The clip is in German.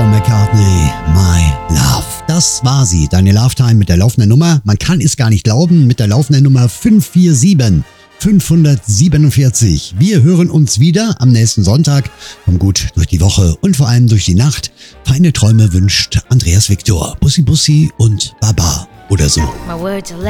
Paul McCartney, My Love. Das war sie, deine Love Time mit der laufenden Nummer. Man kann es gar nicht glauben, mit der laufenden Nummer 547. 547. Wir hören uns wieder am nächsten Sonntag. Komm gut durch die Woche und vor allem durch die Nacht. Feine Träume wünscht Andreas Victor. Bussi Bussi und Baba oder so.